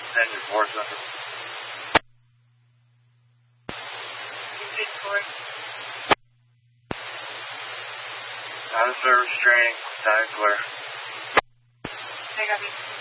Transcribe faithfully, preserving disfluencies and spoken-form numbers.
Send your force number. Victoria. Out of service training. Time clear. I got you.